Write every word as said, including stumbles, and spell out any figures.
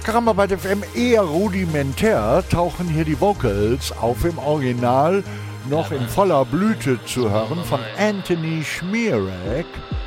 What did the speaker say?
Karambabad F M eher rudimentär tauchen hier die Vocals auf, im Original noch in voller Blüte zu hören von Anthony Schmierek.